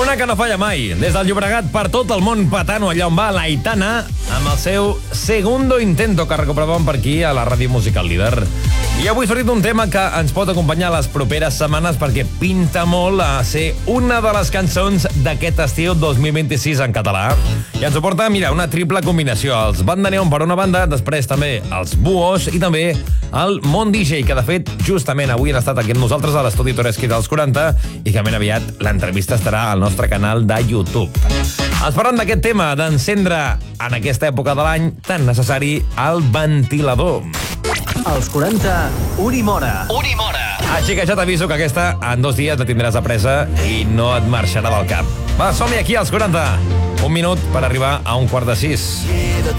Setmana que no falla mai. Des del Llobregat per tot el món patano allà on va l'Aitana amb el seu segundo intento que recuperàvem per aquí a la ràdio musical líder. I avui ha sortit un tema que ens pot acompanyar les properes setmanes perquè pinta molt a ser una de les cançons d'aquest estiu 2026 en català. I ens ho porta, mira, una triple combinació. Els Banda Neon per una banda, després també els Buos i també el Món DJ, que de fet justament avui han estat aquí amb nosaltres a l'estudi Toreschi dels 40 i que ben aviat l'entrevista estarà al nostre canal de YouTube. Ens parlem d'aquest tema d'encendre en aquesta època de l'any tan necessari el ventilador. Als 40, Unimora. Així que ja t'aviso que aquesta en 2 dies la tindràs apresa i no et marxarà del cap. Va, som-hi aquí als 40. Un minut per arribar a 5:45.